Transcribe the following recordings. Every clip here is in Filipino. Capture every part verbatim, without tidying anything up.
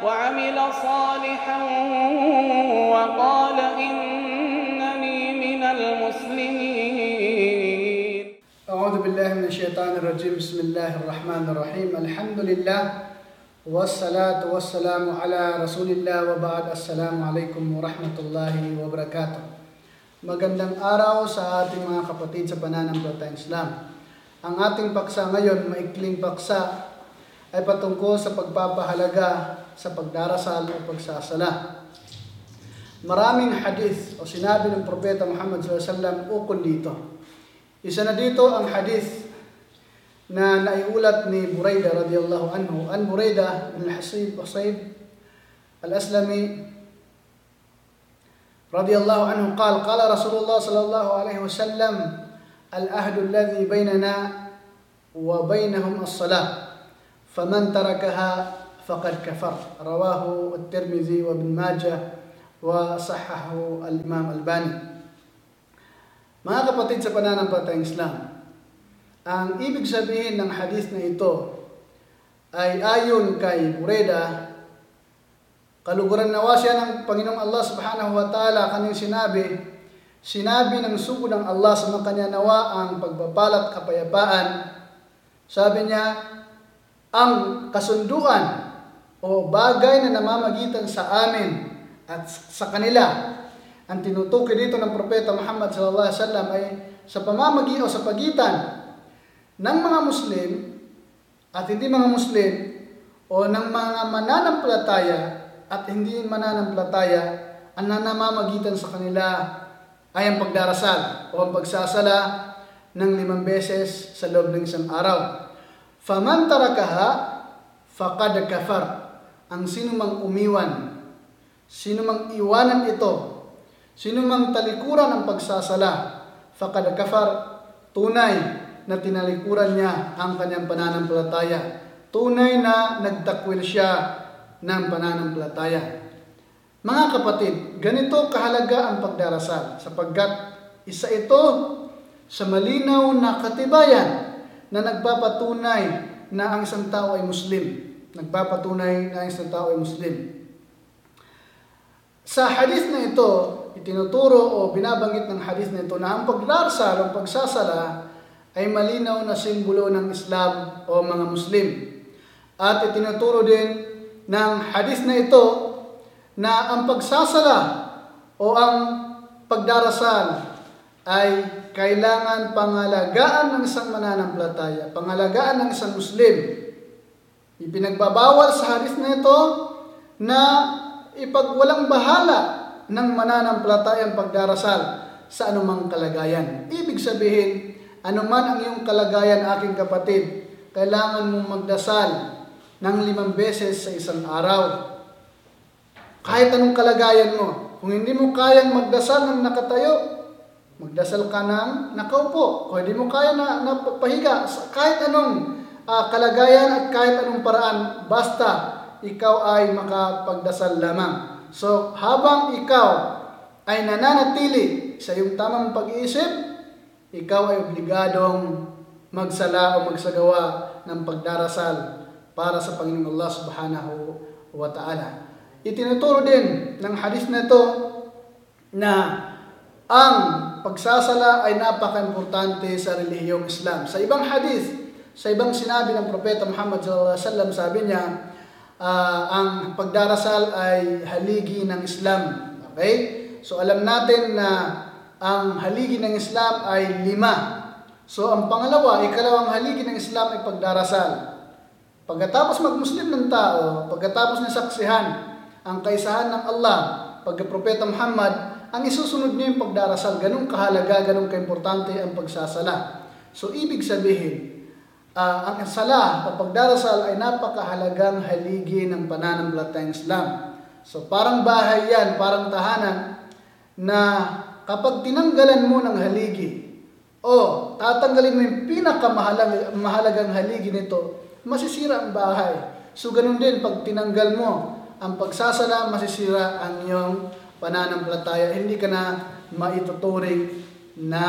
وعمل صالحا وقال إنني من المسلمين. أعوذ بالله من الشيطان الرجيم. بسم الله الرحمن الرحيم. الحمد لله والصلاة والسلام على رسول الله وبعد. Assalamu alaikum warahmatullahi wabarakatuh. Magandang araw sa ating mga kapatid sa pananampalatayang Islam. Ang ating paksa ngayon, maikling paksa, ay patungkol sa pagpapahalaga sa pagdarasal o pagsasala. Maraming hadith o sinabi ng Propeta Muhammad sallallahu alaihi wasallam ukol dito. Isa na dito ang hadith na naiulat ni Buraidah radhiyallahu anhu. An Buraidah bin al-Hasib Usayb al-Aslami radhiyallahu anhu قال قال رسول الله صلى الله عليه وسلم العهد الذي بيننا وبينهم الصلاة فمن تركها فقد كفر. رواه الترمذي وابن ماجه وصححه الإمام الباني. Mga kapatid sa pananampalatayang Islam, ang ibig sabihin ng hadith na ito ay ayon kay Buraidah, kaluguran nawa siya ng Panginoong Allah subhanahu wa ta'ala kanyang sinabi, sinabi ng sugo ng Allah sa mga kanya nawa ang pagbabalat kapayapaan. Sabi niya, ang kasunduan o bagay na namamagitan sa amin at sa kanila, ang tinutukoy dito ng Propeta Muhammad sallallahu alaihi wasallam ay sa pamamagi o sa pagitan ng mga Muslim at hindi mga Muslim o ng mga mananampalataya at hindi mananampalataya, ang namamagitan sa kanila ay ang pagdarasal o ang pagsasala ng limang beses sa loob ng isang araw. Faman tarakaha faqad kafar. Ang sino mang umiwan, sino mang iwanan ito, sino mang talikuran ang pagsasala, faqad kafar, tunay na tinalikuran niya ang kanyang pananampalataya. Tunay na nagtakwil siya ng pananampalataya. Mga kapatid, ganito kahalaga ang pagdarasal sapagkat isa ito sa malinaw na katibayan na nagpapatunay na ang isang tao ay Muslim. Nagpapatunay na ang isang tao ay Muslim. Sa hadith na ito, itinuturo o binabanggit ng hadith na ito na ang pagdarasal o pagsasala ay malinaw na simbolo ng Islam o mga Muslim. At itinuturo din ng hadith na ito na ang pagsasala o ang pagdarasal ay kailangan pangalagaan ng isang mananampalataya, pangalagaan ng isang Muslim. Ipinagbabawal sa hadith na ito na ipagwalang bahala ng mananampalatayang pagdarasal sa anumang kalagayan. Ibig sabihin, anuman ang iyong kalagayan, aking kapatid, kailangan mong magdasal ng limang beses sa isang araw. Kahit anong kalagayan mo, kung hindi mo kayang magdasal ng nakatayo, magdasal ka ng nakaupo. Kung hindi mo kaya na napahiga, kahit anong uh, kalagayan at kahit anong paraan, basta ikaw ay makapagdasal lamang. So, habang ikaw ay nananatili sa iyong tamang pag-iisip, ikaw ay obligadong magsala o magsagawa ng pagdarasal para sa Panginoong Allah subhanahu wa ta'ala. Itinuturo din ng hadith na ito na ang pagsasala ay napaka-importante sa relihiyong Islam. Sa ibang hadith, sa ibang sinabi ng Propeta Muhammad sallallahu alaihi wasallam, sabi niya, uh, ang pagdarasal ay haligi ng Islam. Okay? So alam natin na ang haligi ng Islam ay lima. So ang pangalawa, ikalawang haligi ng Islam ay pagdarasal. Pagkatapos mag-Muslim ng tao, pagkatapos niya saksihan ang kaisahan ng Allah, pagka-Propeta Muhammad, ang isusunod niya yung pagdarasal. Ganun kahalaga, ganun kaimportante ang pagsasala. So ibig sabihin, uh, ang sala o pagdarasal ay napakahalagang haligi ng pananampalatayang Islam. So parang bahay yan, parang tahanan, na kapag tinanggalan mo ng haligi o tatanggalin mo yung pinakamahalagang haligi nito, masisira ang bahay. So ganun din, pag tinanggal mo ang pagsasala, masisira ang iyong pananampalataya. Hindi ka na maituturing na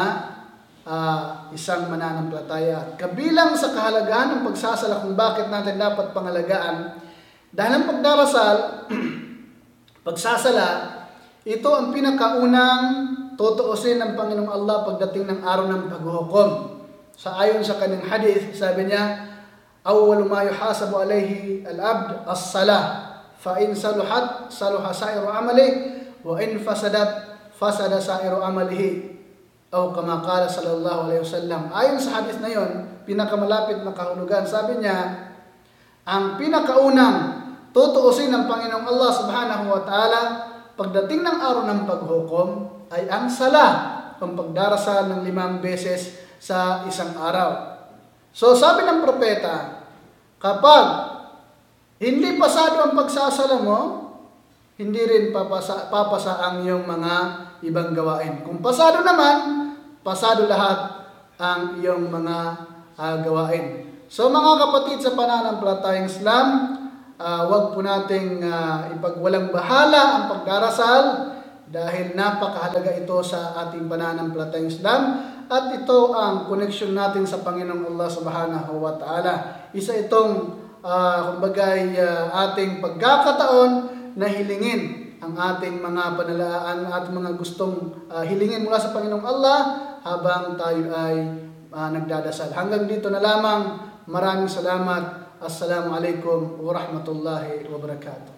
uh, isang mananampalataya. Kabilang sa kahalagahan ng pagsasala kung bakit natin dapat pangalagaan, Dahil ang pagdarasal, pagsasala, ito ang pinakaunang tutuusin ng Panginoong Allah pagdating ng araw ng paghuhukom. Sa ayon sa kanyang hadith, sabi niya, awwalu ma yuhasabu alayhi al-abd as-salah, fa in saluhat saluha sa'iru amali, wa in fasadat fasada sa'iru amalihi. O kama qala sallallahu alaihi wasallam. Ayon sa hadith na yon, pinakamalapit na kahulugan, sabi niya, ang pinakaunang tutuusin ng Panginoong Allah subhanahu wa ta'ala pagdating ng araw ng paghukom ay ang sala, ang pagdarasal ng limang beses sa isang araw. So sabi ng propeta, kapag hindi pasado ang pagsasala mo, hindi rin papasa, papasa ang iyong mga ibang gawain. Kung pasado naman, pasado lahat ang iyong mga uh, gawain. So mga kapatid sa pananampalatayang Islam, uh, wag po nating uh, ipagwalang bahala ang pagdarasal dahil napakahalaga ito sa ating pananampalatayang Islam at ito ang koneksyon natin sa Panginoong Allah Subhanahu wa Ta'ala. Isa itong uh, kumbagay uh, ating pagkakataon na hilingin ang ating mga panalaan at mga gustong uh, hilingin mula sa Panginoong Allah habang tayo ay uh, nagdadasal. Hanggang dito na lamang. Maraming salamat. Assalamualaikum warahmatullahi wabarakatuh.